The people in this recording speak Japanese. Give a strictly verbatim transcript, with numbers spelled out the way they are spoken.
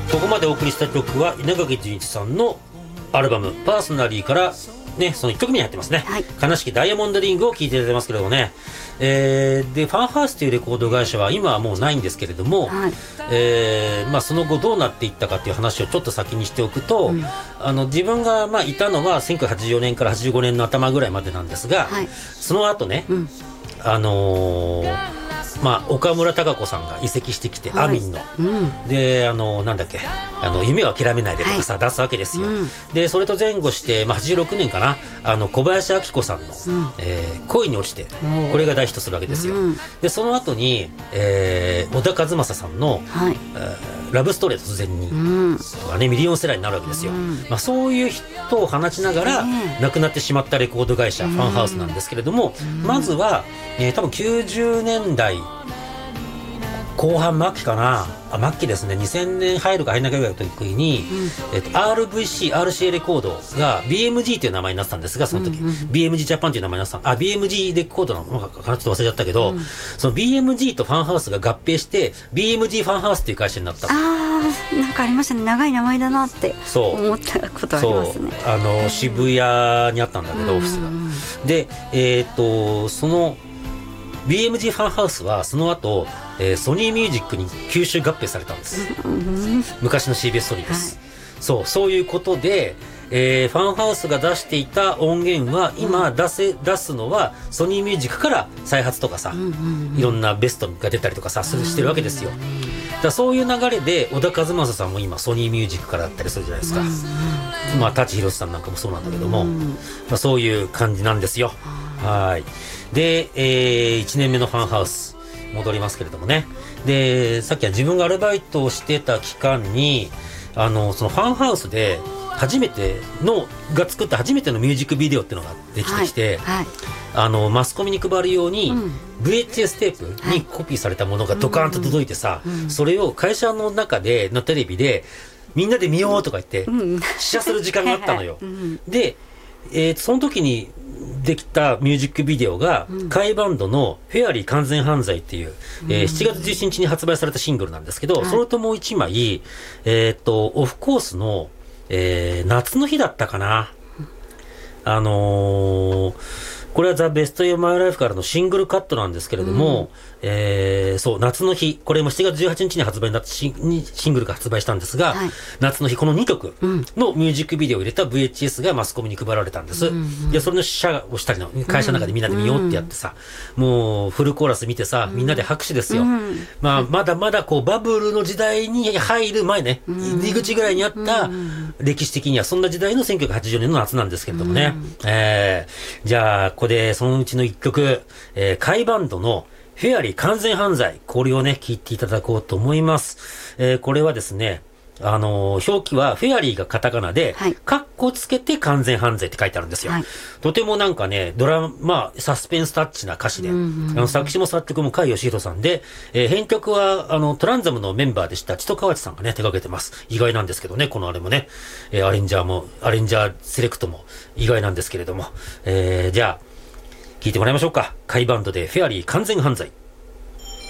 ここまでお送りした曲は稲垣潤一さんのアルバムパーソナリーからね、そのいっきょくめに入ってますね、はい、悲しきダイヤモンドリングを聴いていただいてますけれどもね、えー、でファンハウスというレコード会社は今はもうないんですけれども、はい、えーまあ、その後どうなっていったかという話をちょっと先にしておくと、うん、あの自分がまあいたのはせんきゅうひゃくはちじゅうよねんからはちじゅうごねんの頭ぐらいまでなんですが、はい、その後ね、うん、あのーまあ、岡村孝子さんが移籍してきて、はい、アミンの、うん、であのなんだっけあの夢を諦めないでとかさ、はい、出すわけですよ、うん、でそれと前後して、まあ、はちじゅうろくねんかなあの小林明子さんの、うんえー、恋に落ちてこれが大ヒットするわけですよ、うん、でその後に、えー、小田和正さんの、はいえー、ラブストーリー突然に、うんね、ミリオンセラーになるわけですよ、うんまあ、そういうヒットを放ちながら、ね、亡くなってしまったレコード会社、うん、ファンハウスなんですけれども、うん、まずは、えー、多分きゅうじゅうねんだい後半末期かなあ末期ですねにせんねん入るか入らないかぐらいの時に、うんえっと、アールブイシー、アールシーエー レコードが ビーエムジー という名前になってたんですがその時、うんうん、ビーエムジー ジャパンという名前になってたあ ビーエムジー レコードなのかなちょっと忘れちゃったけど、うん、その ビーエムジー とファンハウスが合併して ビーエムジー ファンハウスっていう会社になったあーなんかありましたね長い名前だなって思ったことありますねそうあの渋谷にあったんだけど、うん、オフィスがでえー、っとそのビーエムジー ファンハウスはその後、えー、ソニーミュージックに吸収合併されたんです、うん、昔の シービーエス ソニーです、はい、そうそういうことで、えー、ファンハウスが出していた音源は今出せ、うん、出すのはソニーミュージックから再発とかさ、うんうんうん、いろんなベストが出たりとかさしてるわけですよ、うんうん、だからそういう流れで小田和正さんも今ソニーミュージックからだったりするじゃないですか、うんうん、まあ舘ひろしさんなんかもそうなんだけども、うんまあ、そういう感じなんですよ、うん、はいで、えー、いちねんめのファンハウス戻りますけれどもねでさっきは自分がアルバイトをしてた期間にあのそのファンハウスで初めてのが作った初めてのミュージックビデオっていうのができてきて、はいはい、あのマスコミに配るように、うん、ブイエイチエス テープにコピーされたものがドカーンと届いてさ、はい、それを会社の中でのテレビでみんなで見ようとか言って、うん、試写する時間があったのよ、うん、で、えー、その時にできたミュージックビデオが、うん、甲斐バンドのフェアリー完全犯罪っていう、うんえー、しちがつじゅうしちにちに発売されたシングルなんですけど、はい、それともういちまい、えー、っとオフコースの、えー、夏の日だったかな、うん、あのーこれはザ・ベスト・オブ・マイ・ライフからのシングルカットなんですけれども、うんえー、そう夏の日これもしちがつじゅうはちにちに発売になってシン、シングルが発売したんですが、はい、夏の日このにきょくのミュージックビデオを入れた ブイエイチエス がマスコミに配られたんです、うんうん、でそれの試写をしたりの会社の中でみんなで見ようってやってさ、うん、もうフルコーラス見てさみんなで拍手ですよ、うん、まあ、まだまだこうバブルの時代に入る前ね、うん、入り口ぐらいにあった歴史的にはそんな時代のせんきゅうひゃくはちじゅうねんの夏なんですけれどもね、うんえー、じゃあここでそのうちのいっきょく、えー、甲斐バンドのフェアリー完全犯罪これをね聞いていただこうと思います、えー、これはですねあのー、表記はフェアリーがカタカナで、はい、カッコつけて完全犯罪って書いてあるんですよ、はい、とてもなんかねドラマサスペンスタッチな歌詞で、うんうんうん、あの作詞も作曲も甲斐義弘さんで、えー、編曲はあのトランザムのメンバーでした千戸川内さんがね手掛けてます。意外なんですけどねこのあれもね、えー、アレンジャーもアレンジャーセレクトも意外なんですけれども、えー、じゃあ聞いてもらいましょうか。甲斐バンドでフェアリー完全犯罪。